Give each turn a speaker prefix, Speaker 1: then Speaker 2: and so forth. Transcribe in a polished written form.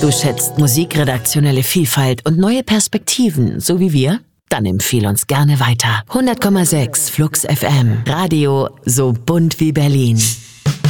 Speaker 1: Du schätzt musikredaktionelle Vielfalt und neue Perspektiven, so wie wir? Dann empfehl uns gerne weiter. 100,6 Flux FM. Radio so bunt wie Berlin.